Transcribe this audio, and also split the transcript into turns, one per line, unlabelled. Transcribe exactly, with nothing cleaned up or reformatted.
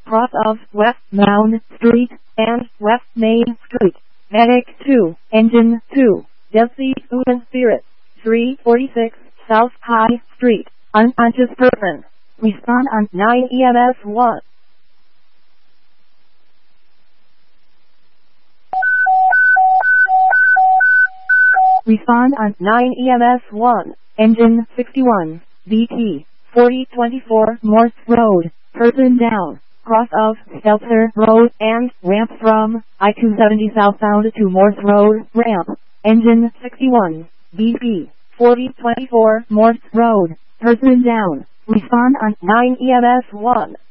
cross of West Mound Street and West Main Street. Medic two, Engine two, Dempsey Human Spirit, three forty-six South High Street, unconscious person. Respond on nine E M S one. Respond on nine E M S one, Engine sixty-one, B T, forty twenty-four Morse Road, person down, cross of Stelzer Road and ramp from I two seventy southbound to Morse Road, ramp, Engine sixty-one, B T, forty twenty-four Morse Road, person down. Respond on nine E M S one.